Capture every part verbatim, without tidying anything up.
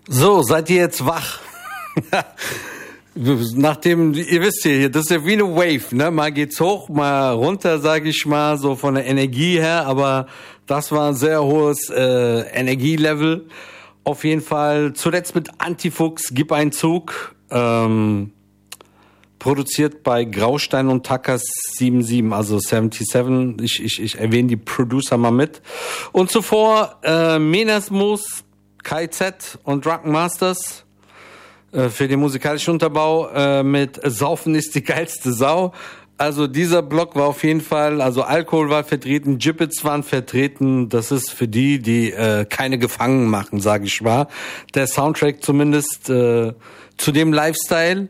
So, seid ihr jetzt wach? Nachdem, ihr wisst ja hier, das ist ja wie eine Wave, ne? Mal geht's hoch, mal runter, sage ich mal, so von der Energie her, aber das war ein sehr hohes äh, Energielevel. Auf jeden Fall, zuletzt mit Antifuchs, Gib einen Zug, ähm, produziert bei Graustein und Takas siebenundsiebzig, also siebenundsiebzig, ich, ich, ich erwähne die Producer mal mit. Und zuvor äh, Menasmus, K Z und Drunken Masters äh, für den musikalischen Unterbau äh, mit Saufen ist die geilste Sau. Also dieser Block war auf jeden Fall, also Alkohol war vertreten, Gibbets waren vertreten. Das ist für die, die äh, keine Gefangenen machen, sage ich mal. Der Soundtrack zumindest äh, zu dem Lifestyle,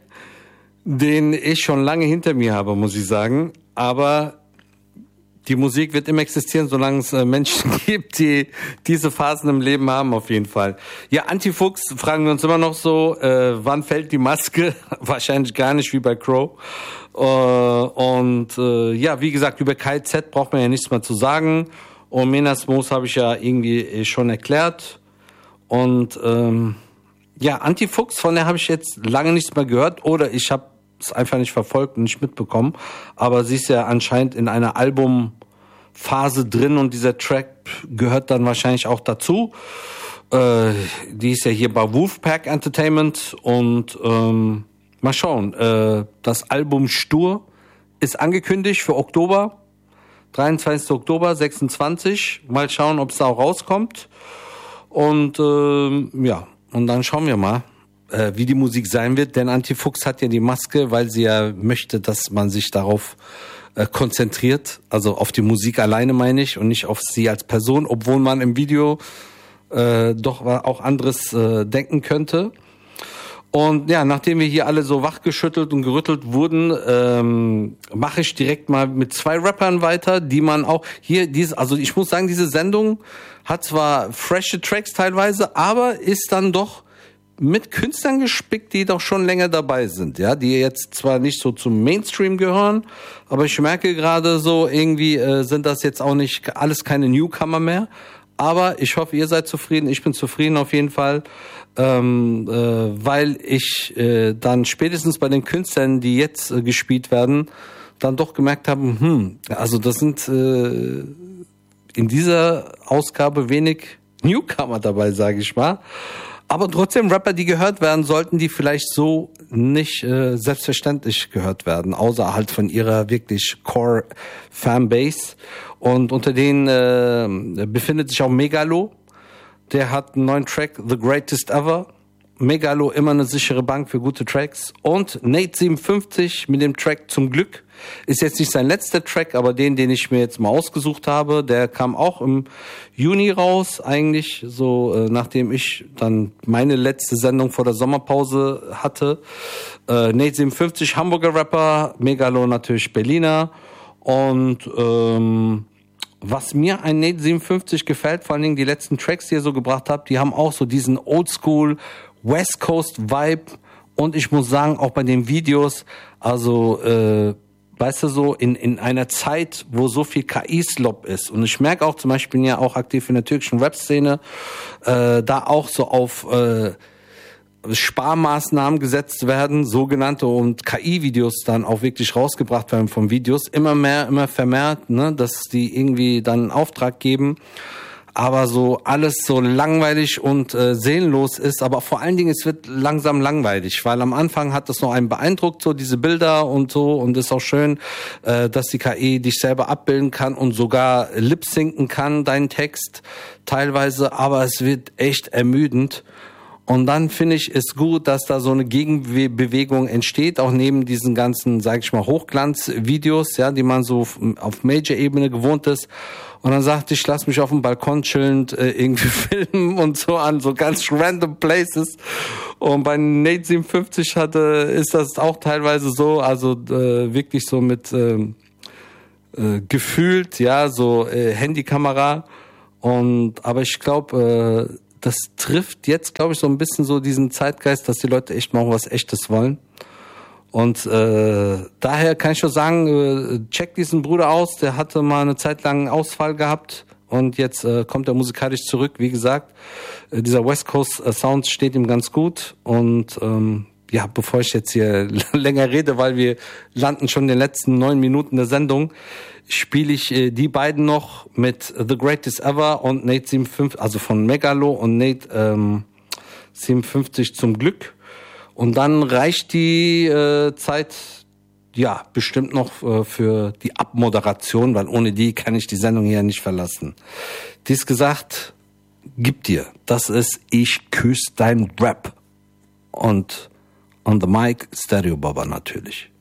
den ich schon lange hinter mir habe, muss ich sagen. Aber die Musik wird immer existieren, solange es äh, Menschen gibt, die diese Phasen im Leben haben, auf jeden Fall. Ja, Antifuchs fragen wir uns immer noch so, äh, wann fällt die Maske? Wahrscheinlich gar nicht, wie bei Crow. Äh, und äh, ja, wie gesagt, über K Z braucht man ja nichts mehr zu sagen. Und Menasmus habe ich ja irgendwie schon erklärt. Und ähm, ja, Antifuchs, von der habe ich jetzt lange nichts mehr gehört. Oder ich habe es einfach nicht verfolgt und nicht mitbekommen. Aber sie ist ja anscheinend in einer Albumphase drin und dieser Track gehört dann wahrscheinlich auch dazu. Äh, die ist ja hier bei Wolfpack Entertainment und ähm, mal schauen. Äh, das Album Stur ist angekündigt für Oktober, dreiundzwanzigsten Oktober, sechsundzwanzig. Mal schauen, ob es da auch rauskommt. Und äh, ja, und dann schauen wir mal, äh, wie die Musik sein wird. Denn Antifuchs hat ja die Maske, weil sie ja möchte, dass man sich darauf äh, konzentriert. Also auf die Musik alleine, meine ich, und nicht auf sie als Person, obwohl man im Video äh, doch auch anderes äh, denken könnte. Und ja, nachdem wir hier alle so wachgeschüttelt und gerüttelt wurden, ähm, mache ich direkt mal mit zwei Rappern weiter, die man auch hier, diese, also ich muss sagen, diese Sendung hat zwar frische Tracks teilweise, aber ist dann doch mit Künstlern gespickt, die doch schon länger dabei sind, ja, die jetzt zwar nicht so zum Mainstream gehören, aber ich merke gerade so, irgendwie äh, sind das jetzt auch nicht alles keine Newcomer mehr. Aber ich hoffe, ihr seid zufrieden. Ich bin zufrieden auf jeden Fall, ähm, äh, weil ich äh, dann spätestens bei den Künstlern, die jetzt äh, gespielt werden, dann doch gemerkt habe, hm, also das sind äh, in dieser Ausgabe wenig Newcomer dabei, sage ich mal. Aber trotzdem Rapper, die gehört werden sollten, die vielleicht so nicht äh, selbstverständlich gehört werden, außer halt von ihrer wirklich Core-Fanbase. Und unter denen äh, befindet sich auch Megalo. Der hat einen neuen Track, The Greatest Ever. Megalo, immer eine sichere Bank für gute Tracks. Und Nate siebenundfünfzig mit dem Track Zum Glück. Ist jetzt nicht sein letzter Track, aber den, den ich mir jetzt mal ausgesucht habe, der kam auch im Juni raus, eigentlich so, äh, nachdem ich dann meine letzte Sendung vor der Sommerpause hatte. Äh, Nate siebenundfünfzig, Hamburger Rapper, Megalo natürlich Berliner. Und ähm, was mir an Nate siebenundfünfzig gefällt, vor allen Dingen die letzten Tracks, die ihr so gebracht habt, die haben auch so diesen Oldschool West Coast Vibe. Und ich muss sagen, auch bei den Videos, also äh, weißt du, so in in einer Zeit, wo so viel K I-Slop ist. Und ich merke auch zum Beispiel, bin ja auch aktiv in der türkischen Rap-Szene, äh, da auch so auf äh, Sparmaßnahmen gesetzt werden, sogenannte, und K I-Videos dann auch wirklich rausgebracht werden von Videos, immer mehr, immer vermehrt, ne, dass die irgendwie dann einen Auftrag geben, aber so alles so langweilig und äh, seelenlos ist, aber vor allen Dingen, es wird langsam langweilig, weil am Anfang hat das noch einen beeindruckt, so diese Bilder und so, und ist auch schön, äh, dass die K I dich selber abbilden kann und sogar lip-synken kann, deinen Text teilweise, aber es wird echt ermüdend. Und dann finde ich es gut, dass da so eine Gegenbewegung entsteht, auch neben diesen ganzen, sag ich mal, Hochglanzvideos, ja, die man so auf Major-Ebene gewohnt ist. Und dann sagte ich, lass mich auf dem Balkon chillend äh, irgendwie filmen und so an so ganz random places. Und bei Nate siebenundfünfzig hatte, ist das auch teilweise so, also äh, wirklich so mit äh, äh, gefühlt, ja, so äh, Handykamera. Und aber ich glaube, äh, das trifft jetzt, glaube ich, so ein bisschen so diesen Zeitgeist, dass die Leute echt mal was Echtes wollen. Und äh, daher kann ich nur sagen, äh, check diesen Bruder aus, der hatte mal eine Zeit lang einen Ausfall gehabt und jetzt äh, kommt er musikalisch zurück. Wie gesagt, äh, dieser West Coast äh, Sound steht ihm ganz gut und ähm, ja, bevor ich jetzt hier länger rede, weil wir landen schon in den letzten neun Minuten der Sendung, spiele ich äh, die beiden noch mit The Greatest Ever und Nate siebenundfünfzig, also von Megalo und Nate ähm, siebenundfünfzig zum Glück. Und dann reicht die äh, Zeit ja bestimmt noch äh, für die Abmoderation, weil ohne die kann ich die Sendung hier nicht verlassen. Dies gesagt, gib dir. Das ist Ich küss dein Rap. Und on the mic, Stereo Baba natürlich.